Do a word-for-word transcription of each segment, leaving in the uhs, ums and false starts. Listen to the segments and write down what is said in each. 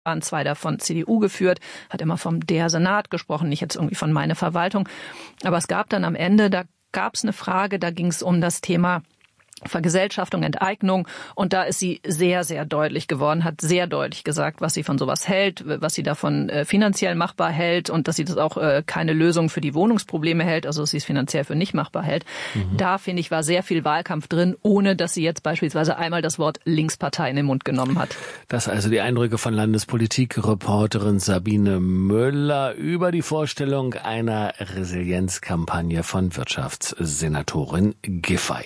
waren zwei davon C D U geführt, hat immer vom der Senat gesprochen, nicht jetzt irgendwie von meine Verwaltung. Aber es gab dann am Ende, da gab es eine Frage, da ging es um das Thema Vergesellschaftung, Enteignung. Und da ist sie sehr, sehr deutlich geworden, hat sehr deutlich gesagt, was sie von sowas hält, was sie davon äh, finanziell machbar hält und dass sie das auch äh, keine Lösung für die Wohnungsprobleme hält, also dass sie es finanziell für nicht machbar hält. Mhm. Da, finde ich, war sehr viel Wahlkampf drin, ohne dass sie jetzt beispielsweise einmal das Wort Linkspartei in den Mund genommen hat. Das also die Eindrücke von Landespolitik-Reporterin Sabine Möller über die Vorstellung einer Resilienzkampagne von Wirtschaftssenatorin Giffey.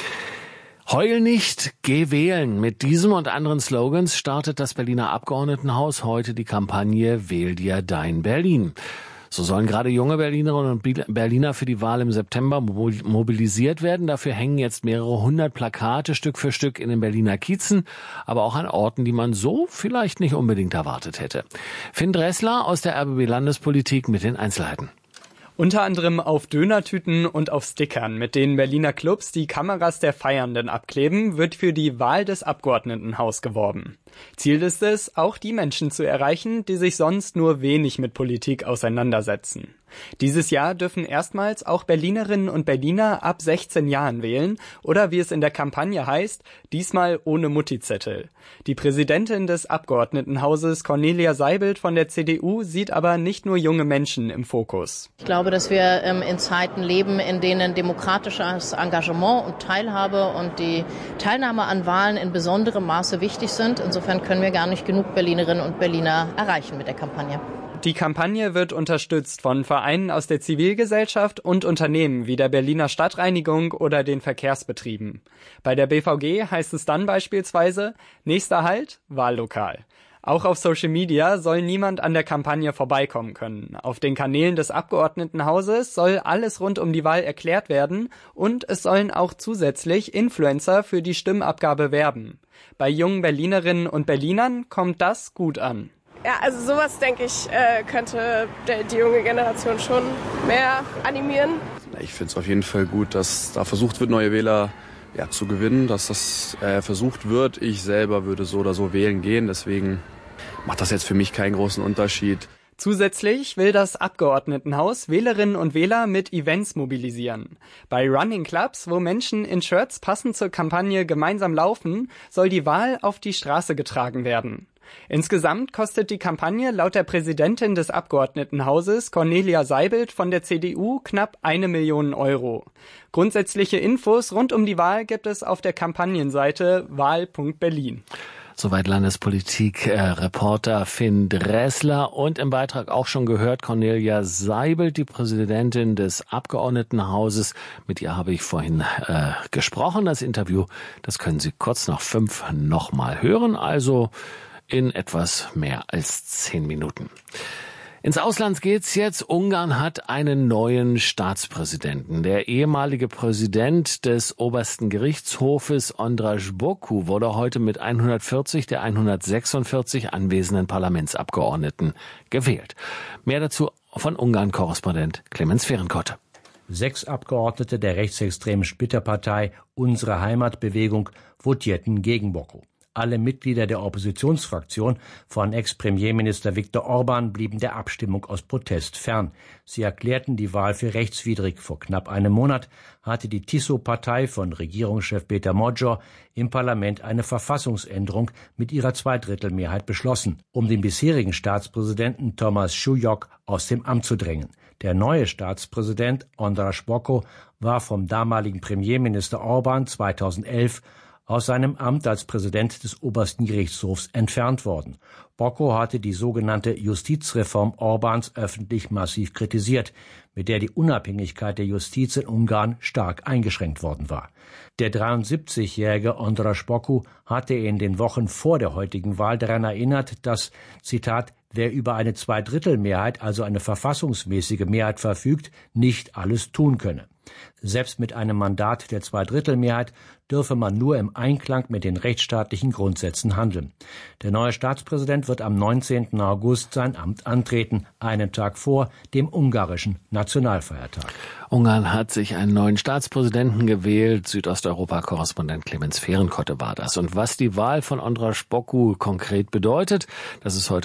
Heul nicht, geh wählen. Mit diesem und anderen Slogans startet das Berliner Abgeordnetenhaus heute die Kampagne Wähl dir dein Berlin. So sollen gerade junge Berlinerinnen und Berliner für die Wahl im September mobilisiert werden. Dafür hängen jetzt mehrere hundert Plakate Stück für Stück in den Berliner Kiezen, aber auch an Orten, die man so vielleicht nicht unbedingt erwartet hätte. Finn Dressler aus der R B B Landespolitik mit den Einzelheiten. Unter anderem auf Dönertüten und auf Stickern, mit denen Berliner Clubs die Kameras der Feiernden abkleben, wird für die Wahl des Abgeordnetenhaus geworben. Ziel ist es, auch die Menschen zu erreichen, die sich sonst nur wenig mit Politik auseinandersetzen. Dieses Jahr dürfen erstmals auch Berlinerinnen und Berliner ab sechzehn Jahren wählen oder wie es in der Kampagne heißt, diesmal ohne Mutti-Zettel. Die Präsidentin des Abgeordnetenhauses Cornelia Seibelt von der C D U sieht aber nicht nur junge Menschen im Fokus. Ich glaube, dass wir ähm, in Zeiten leben, in denen demokratisches Engagement und Teilhabe und die Teilnahme an Wahlen in besonderem Maße wichtig sind. Insofern können wir gar nicht genug Berlinerinnen und Berliner erreichen mit der Kampagne. Die Kampagne wird unterstützt von Vereinen aus der Zivilgesellschaft und Unternehmen wie der Berliner Stadtreinigung oder den Verkehrsbetrieben. Bei der B V G heißt es dann beispielsweise, nächster Halt, Wahllokal. Auch auf Social Media soll niemand an der Kampagne vorbeikommen können. Auf den Kanälen des Abgeordnetenhauses soll alles rund um die Wahl erklärt werden und es sollen auch zusätzlich Influencer für die Stimmabgabe werben. Bei jungen Berlinerinnen und Berlinern kommt das gut an. Ja, also sowas, denke ich, könnte die junge Generation schon mehr animieren. Ich finde es auf jeden Fall gut, dass da versucht wird, neue Wähler ja, zu gewinnen, dass das äh, versucht wird. Ich selber würde so oder so wählen gehen, deswegen macht das jetzt für mich keinen großen Unterschied. Zusätzlich will das Abgeordnetenhaus Wählerinnen und Wähler mit Events mobilisieren. Bei Running Clubs, wo Menschen in Shirts passend zur Kampagne gemeinsam laufen, soll die Wahl auf die Straße getragen werden. Insgesamt kostet die Kampagne laut der Präsidentin des Abgeordnetenhauses Cornelia Seibelt von der C D U knapp eine Million Euro. Grundsätzliche Infos rund um die Wahl gibt es auf der Kampagnenseite wahl punkt berlin. Soweit Landespolitik-Reporter äh, Finn Dressler und im Beitrag auch schon gehört Cornelia Seibelt, die Präsidentin des Abgeordnetenhauses. Mit ihr habe ich vorhin äh, gesprochen. Das Interview, das können Sie kurz nach fünf nochmal hören, also in etwas mehr als zehn Minuten. Ins Ausland geht's jetzt. Ungarn hat einen neuen Staatspräsidenten. Der ehemalige Präsident des obersten Gerichtshofes András Bokku wurde heute mit hundertvierzig der hundertsechsundvierzig anwesenden Parlamentsabgeordneten gewählt. Mehr dazu von Ungarn-Korrespondent Clemens Fehrenkotte. Sechs Abgeordnete der rechtsextremen Splitterpartei Unsere Heimatbewegung votierten gegen Bokku. Alle Mitglieder der Oppositionsfraktion von Ex-Premierminister Viktor Orban blieben der Abstimmung aus Protest fern. Sie erklärten die Wahl für rechtswidrig. Vor knapp einem Monat hatte die Tiso-Partei von Regierungschef Péter Magyar im Parlament eine Verfassungsänderung mit ihrer Zweidrittelmehrheit beschlossen, um den bisherigen Staatspräsidenten Thomas Schulyok aus dem Amt zu drängen. Der neue Staatspräsident András Bokku war vom damaligen Premierminister Orban zweitausendelf aus seinem Amt als Präsident des obersten Gerichtshofs entfernt worden. Bokku hatte die sogenannte Justizreform Orbans öffentlich massiv kritisiert, mit der die Unabhängigkeit der Justiz in Ungarn stark eingeschränkt worden war. Der dreiundsiebzigjährige András Bokku hatte in den Wochen vor der heutigen Wahl daran erinnert, dass, Zitat, wer über eine Zweidrittelmehrheit, also eine verfassungsmäßige Mehrheit verfügt, nicht alles tun könne. Selbst mit einem Mandat der Zweidrittelmehrheit dürfe man nur im Einklang mit den rechtsstaatlichen Grundsätzen handeln. Der neue Staatspräsident wird am neunzehnten August sein Amt antreten, einen Tag vor dem ungarischen Nationalfeiertag. Ungarn hat sich einen neuen Staatspräsidenten gewählt. Südosteuropa-Korrespondent Clemens Fehrenkotte war das. Und was die Wahl von Andras Bokku konkret bedeutet, das ist heute